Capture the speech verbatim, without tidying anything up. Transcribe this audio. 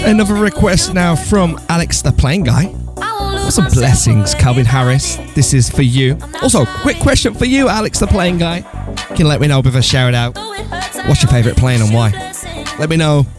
Another request now from Alex the Plane Guy. Some blessings, Calvin Harris. This is for you. Also, quick question for you, Alex the Plane Guy. Can you let me know with a shout out? What's your favourite plane and why? Let me know